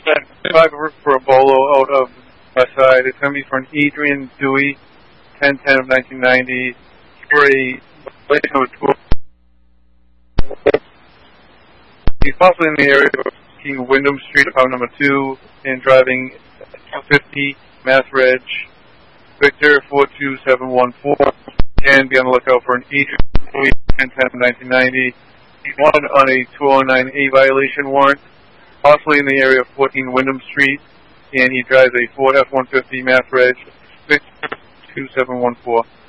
5 for a bolo out of my side. It's going to be for an Adrian Dewey, 1010 of 1990, for a violation of a tour. He's possibly in the area of Wyndham Street, apartment number 2, and driving 250 Mass Reg, Victor 42714, and be on the lookout for an Adrian Dewey, 1010 of 1990. He's wanted on a 209A violation warrant, possibly in the area of 14 Wyndham Street, and he drives a Ford F-150 Mass Reg, Victor 2714.